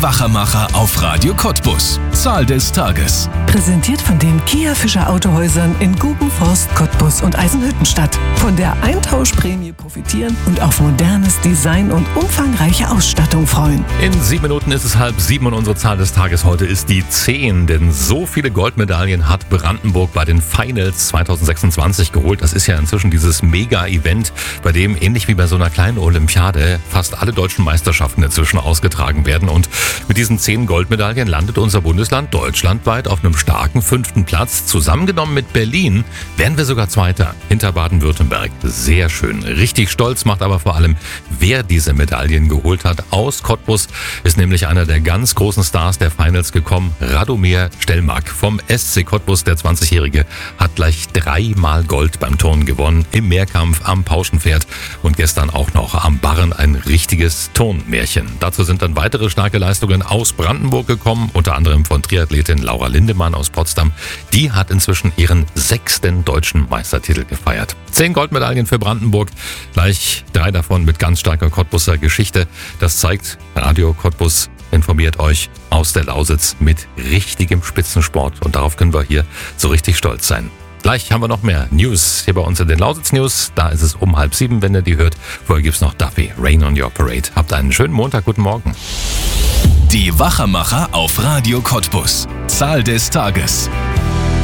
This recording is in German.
Die Wachermacher auf Radio Cottbus. Zahl des Tages. Präsentiert von den Kia Fischer Autohäusern in Gubenforst, Cottbus und Eisenhüttenstadt. Von der Eintauschprämie profitieren und auf modernes Design und umfangreiche Ausstattung freuen. In 7 Minuten ist es 6:30 und unsere Zahl des Tages heute ist die 10. Denn so viele Goldmedaillen hat Brandenburg bei den Finals 2026 geholt. Das ist ja inzwischen dieses Mega-Event, bei dem ähnlich wie bei so einer kleinen Olympiade fast alle deutschen Meisterschaften inzwischen ausgetragen werden. Und mit diesen 10 Goldmedaillen landet unser Bundesland deutschlandweit auf einem starken 5. Platz. Zusammengenommen mit Berlin wären wir sogar Zweiter hinter Baden-Württemberg. Sehr schön. Richtig stolz macht aber vor allem, wer diese Medaillen geholt hat. Aus Cottbus ist nämlich einer der ganz großen Stars der Finals gekommen. Radomir Stelmach vom SC Cottbus, der 20-Jährige, hat gleich 3-mal Gold beim Turnen gewonnen. Im Mehrkampf, am Pauschenpferd und gestern auch noch am Barren ein richtiges Turnmärchen. Dazu sind dann weitere starke Leistungen aus Brandenburg gekommen, unter anderem von Triathletin Laura Lindemann aus Potsdam. Die hat inzwischen ihren 6. deutschen Meistertitel gefeiert. 10 Goldmedaillen für Brandenburg, gleich 3 davon mit ganz starker Cottbuser Geschichte. Das zeigt, Radio Cottbus informiert euch aus der Lausitz mit richtigem Spitzensport und darauf können wir hier so richtig stolz sein. Gleich haben wir noch mehr News hier bei uns in den Lausitz News. Da ist es um 6:30, wenn ihr die hört. Vorher gibt's noch Duffy, Rain on Your Parade. Habt einen schönen Montag, guten Morgen. Die Wachermacher auf Radio Cottbus. Zahl des Tages.